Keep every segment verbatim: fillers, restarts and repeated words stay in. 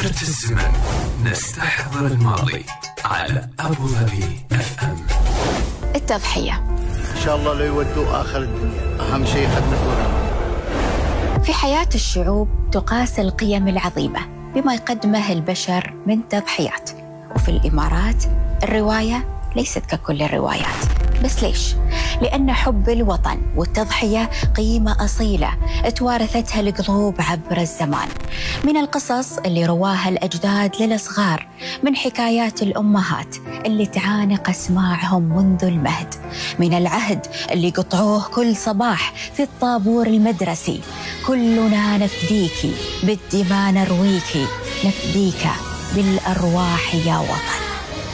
عجلة الزمن نستحضر الماضي على أبو ظبي اف ام. التضحية إن شاء الله لا يودوا آخر الدنيا، أهم شيء خدمة. في حياة الشعوب تقاس القيم العظيمة بما يقدمه البشر من تضحيات، وفي الإمارات الرواية ليست ككل الروايات. بس ليش؟ لأن حب الوطن والتضحية قيمة أصيلة توارثتها القلوب عبر الزمان، من القصص اللي رواها الأجداد للصغار، من حكايات الأمهات اللي تعانق أسماعهم منذ المهد، من العهد اللي قطعوه كل صباح في الطابور المدرسي: كلنا نفديكي بالدماء نرويكي، نفديك بالأرواح يا وطن.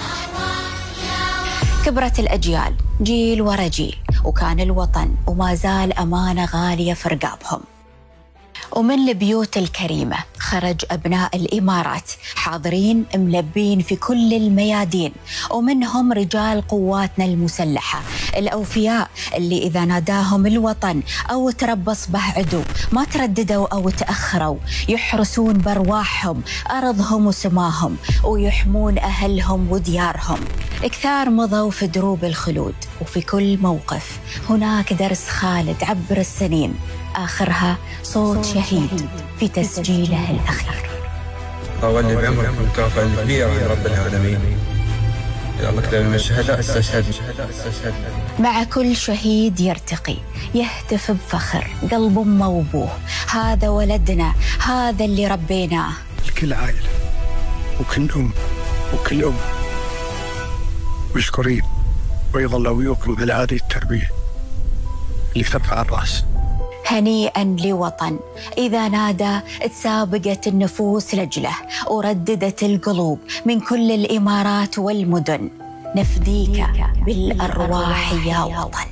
كبرت الأجيال جيل ورا جيل، وكان الوطن وما زال أمانة غالية في رقابهم. ومن البيوت الكريمة خرج أبناء الإمارات حاضرين ملبين في كل الميادين، ومنهم رجال قواتنا المسلحة الأوفياء اللي إذا ناداهم الوطن أو تربص به عدو ما ترددوا أو تأخروا، يحرسون بأرواحهم أرضهم وسماهم، ويحمون أهلهم وديارهم. كثار مضوا في دروب الخلود، وفي كل موقف هناك درس خالد عبر السنين، آخرها صوت شهيد في تسجيله الأخير. أولي بعمرك مكافأة كبيرة يا رب العالمين. يا مكتب من الشهداء استشهد. مع كل شهيد يرتقي يهتف بفخر قلب أمه وأبوه: هذا ولدنا، هذا اللي ربيناه. لكل عائلة وكل أم وكل أم مشكورين، ويظل أبوكم على هذه التربية اللي ترفع الرأس. هنيئا لوطن إذا نادى تسابقت النفوس لجله، ورددت القلوب من كل الإمارات والمدن: نفديك بالأرواح يا وطن.